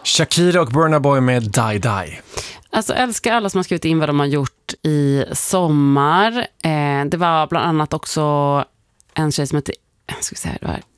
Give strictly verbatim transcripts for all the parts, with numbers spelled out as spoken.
Shakira och Burna Boy med Die Die. Alltså älskar alla som har skrivit in vad de har gjort i sommar. Eh, det var bland annat också en tjej som heter, ska vi säga det var,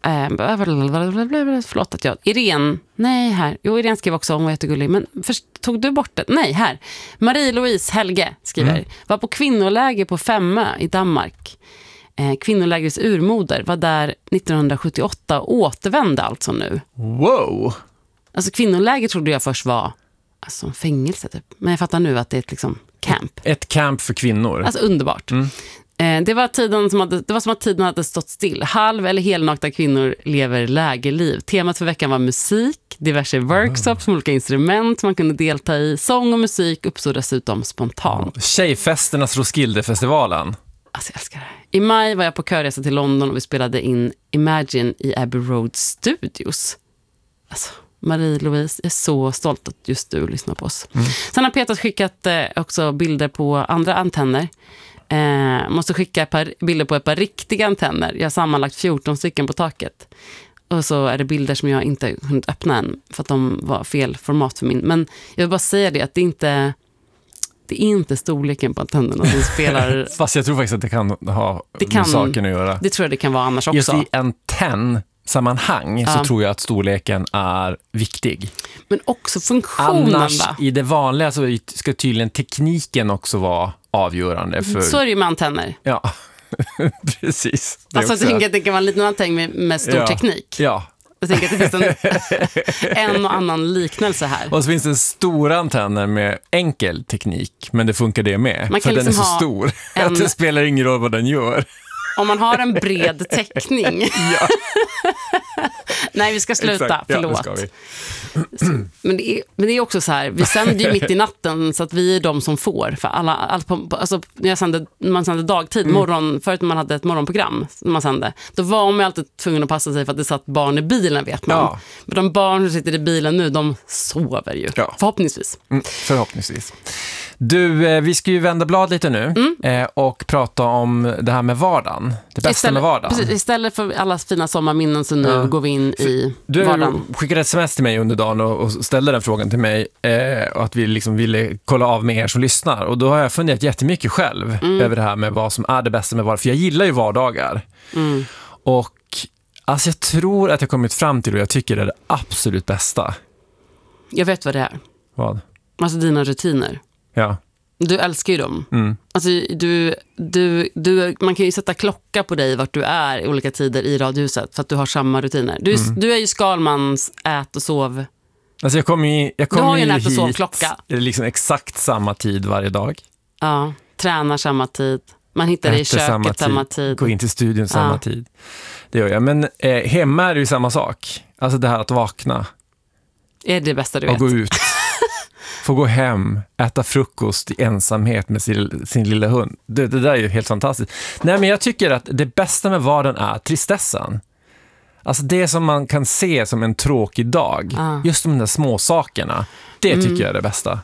eh, förlåt att jag, Irene, nej här, jo Irene skrev också, hon var jättegullig, men först, tog du bort det? Nej, här. Marie-Louise Helge skriver, mm. var på kvinnoläger på Femmö i Danmark. Eh, kvinnolägrets urmoder var där nittonhundrasjuttioåtta och återvände alltså nu. Wow! Alltså kvinnoläger trodde jag först var alltså en fängelse typ. Men jag fattar nu att det är ett liksom camp. Ett camp för kvinnor. Alltså underbart. Mm. Eh, det, var tiden som hade, det var som att tiden hade stått still. Halv- eller helnakta kvinnor lever lägerliv. Temat för veckan var musik, diverse workshops med olika instrument man kunde delta i. Sång och musik uppstod dessutom spontant. Tjejfesternas Roskilde-festivalen. Alltså jag älskar det. I maj var jag på körresa till London och vi spelade in Imagine i Abbey Road Studios. Alltså... Marie-Louise är så stolt att just du lyssnar på oss. Mm. Sen har Peter skickat eh, också bilder på andra antenner. Eh, måste skicka ett par bilder på ett par riktiga antenner. Jag har sammanlagt fjorton stycken på taket. Och så är det bilder som jag inte hunnit öppna än för att de var fel format för min. Men jag vill bara säga det att det inte det är inte storleken på antennerna som spelar. Fast jag tror faktiskt att det kan ha det kan, med saken att göra. Det tror jag det kan vara annars också. Just i antenn sammanhang ja. Så tror jag att storleken är viktig. Men också funktionen. Annars va? I det vanliga så ska tydligen tekniken också vara avgörande. För... Så är det ju med antenner. Ja, precis. Det alltså jag tänker att det kan vara en liten antenn med, med stor ja. teknik. Ja. Jag tänker att det finns en, en och annan liknelse här. Och så finns det stora antenner med enkel teknik, men det funkar det med. Man för kan den är så liksom stor en... att det spelar ingen roll vad den gör. Om man har en bred täckning. Ja. Nej, vi ska sluta. Exakt. Förlåt. Ja, det ska vi. Men, det är, men det är också så här, vi sänder ju mitt i natten så att vi är de som får. För alla, allt på, alltså, när jag sände, man sände dagtid, mm. morgon, förut när man hade ett morgonprogram när man sände, då var man alltid tvungen att passa sig för att det satt barn i bilen, vet man. Ja. Men de barn som sitter i bilen nu, de sover ju. Ja. Förhoppningsvis. Mm, förhoppningsvis. Du, eh, vi ska ju vända blad lite nu mm. eh, och prata om det här med vardagen. Det bästa istället, med vardagen. Precis, istället för alla fina sommarminnen så nu ja. går vi in i du vardagen. Du skickade ett sms till mig under dagen och, och ställde den frågan till mig eh, och att vi liksom ville kolla av med er som lyssnar. Och då har jag funderat jättemycket själv mm. över det här med vad som är det bästa med vardagen. För jag gillar ju vardagar. Mm. Och alltså jag tror att jag kommit fram till och jag tycker det är det absolut bästa. Jag vet vad det är. Vad? Alltså dina rutiner. Ja. Du älskar ju dem. Mm. Alltså, du, du, du, man kan ju sätta klocka på dig vart du är i olika tider i radiohuset för att du har samma rutiner. Du, mm. du är ju Skalmans ät och sov. Alltså jag kommer ju, jag kommer du har ju en ju ät och sovklocka. Liksom exakt samma tid varje dag. Ja, tränar samma tid. Man hittar dig i köket samma tid. samma tid. Gå in till studion samma ja. tid. Det gör jag. Men eh, hemma är det ju samma sak. Alltså det här att vakna. Är det bästa du och vet. Och gå ut. Få gå hem, äta frukost i ensamhet med sin, sin lilla hund. Det, det där är ju helt fantastiskt. Nej, men jag tycker att det bästa med vardagen är tristessen. Alltså det som man kan se som en tråkig dag. Ah. Just de där små sakerna. Det tycker mm. jag är det bästa.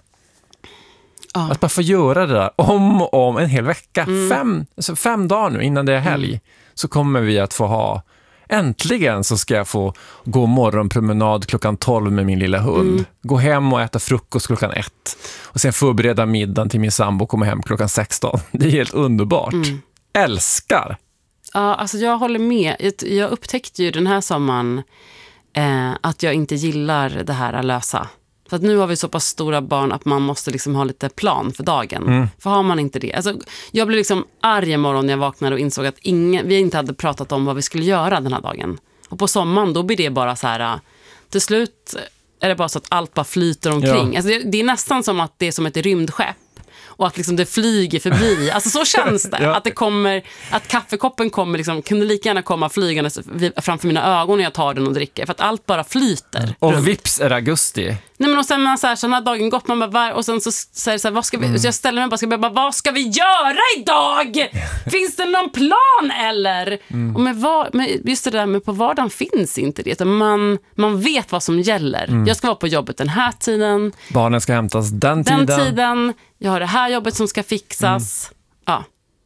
Ah. Att bara få göra det där om och om en hel vecka. Mm. Fem, alltså fem dagar nu innan det är helg. Mm. Så kommer vi att få ha... Äntligen så ska jag få gå morgonpromenad klockan tolv med min lilla hund. Mm. Gå hem och äta frukost klockan ett. Och sen förbereda middagen till min sambo och komma hem klockan sexton. Det är helt underbart. Mm. Älskar! Ja, alltså jag håller med. Jag upptäckte ju den här sommaren eh, att jag inte gillar det här att lösa. För att nu har vi så pass stora barn att man måste liksom ha lite plan för dagen. Mm. För har man inte det. Alltså, jag blev liksom arg imorgon när jag vaknade och insåg att ingen, vi inte hade pratat om vad vi skulle göra den här dagen. Och på sommaren då blir det bara så här... Till slut är det bara så att allt bara flyter omkring. Ja. Alltså det, det är nästan som att det är som ett rymdskepp. Och att liksom det flyger förbi. Alltså så känns det. Ja. Att det kommer, att kaffekoppen kommer liksom, kunde lika gärna komma flygande framför mina ögon när jag tar den och dricker. För att allt bara flyter. Och runt. Vips är augusti. Nej, men och sen man så här, så när dagen gått, man bara, var, och sen så säger så här, vad ska vi, mm. så jag ställer mig bara, ska jag bara, vad ska vi göra idag? Finns det någon plan eller? Mm. Och med, var, med just det där med på vardagen finns inte det. Man, man vet vad som gäller. Mm. Jag ska vara på jobbet den här tiden. Barnen ska hämtas den tiden. Den tiden. Jag har det här jobbet som ska fixas. Mm. Ja.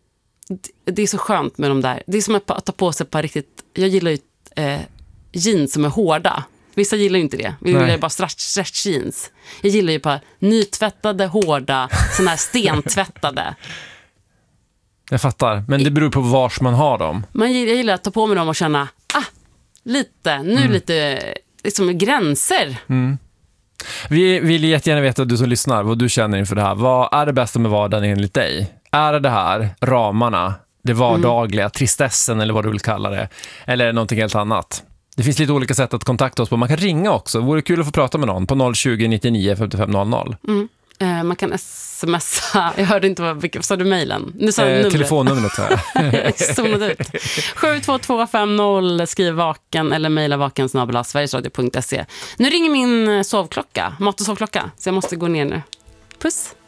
Det, det är så skönt med de där. Det är som att ta på sig på riktigt, jag gillar ju eh, jeans som är hårda. Vissa gillar ju inte det. Vi gillar ju bara stretch, stretch jeans. Jag gillar ju bara nytvättade, hårda, såna här stentvättade. Jag fattar, men det beror på vars man har dem. Man gillar, jag gillar att ta på mig dem och känna, ah, lite, nu Mm. lite liksom gränser. Mm. Vi vill jättegärna veta, du som lyssnar, vad du känner inför det här. Vad är det bästa med vardagen enligt dig? Är det det här, ramarna, det vardagliga, mm. tristessen eller vad du vill kalla det? Eller är det någonting helt annat? Det finns lite olika sätt att kontakta oss på. Man kan ringa också. Det vore kul att få prata med någon på noll tjugo, nittionio, femtiofem noll noll. Mm. Eh, man kan smsa. Jag hörde inte vad, vad sa du mejlen? Nu sa eh, telefonnumret så här. Jag zonade ut. sju två två fem noll, skriv vaken eller mejla vaken snabel-a sverigesradio punkt se. Nu ringer min sovklocka, mat- och sovklocka, så jag måste gå ner nu. Puss!